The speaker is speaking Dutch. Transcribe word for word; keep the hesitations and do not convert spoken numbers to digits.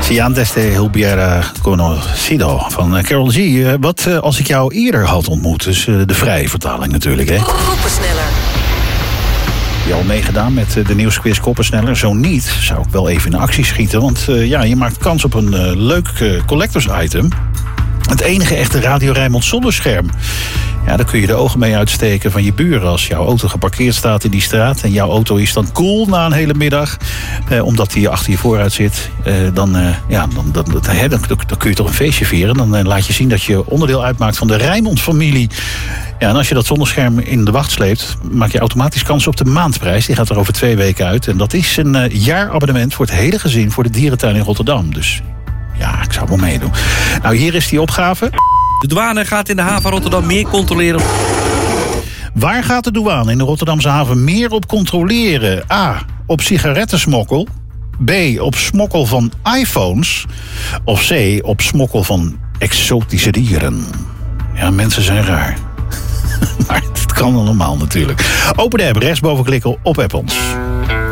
Si antes de hubiera conocido van Karol G. Wat als ik jou eerder had ontmoet? Dus de vrije vertaling natuurlijk, hè? Koppensneller. Heb je al meegedaan met de nieuwsquiz Koppensneller? Zo niet, zou ik wel even in actie schieten. Want uh, ja, je maakt kans op een uh, leuk uh, collectors item. Het enige echte Radio Rijnmond zonder scherm. Ja, daar kun je de ogen mee uitsteken van je buren als jouw auto geparkeerd staat in die straat. En jouw auto is dan cool na een hele middag. Eh, omdat die achter je vooruit zit. Eh, dan, eh, ja, dan, dan, dan, dan, dan kun je toch een feestje vieren. Dan eh, laat je zien dat je onderdeel uitmaakt van de Rijnmond-familie. Ja, en als je dat zonder scherm in de wacht sleept, maak je automatisch kans op de maandprijs. Die gaat er over twee weken uit. En dat is een uh, jaarabonnement voor het hele gezin voor de dierentuin in Rotterdam. Dus ja, ik zou wel meedoen. Nou, hier is die opgave. De douane gaat in de haven Rotterdam meer controleren. Waar gaat de douane in de Rotterdamse haven meer op controleren? A. Op sigarettensmokkel. B. Op smokkel van iPhones. Of C. Op smokkel van exotische dieren. Ja, mensen zijn raar. Maar het kan allemaal natuurlijk. Open de app, rechtsboven klikken op App ons.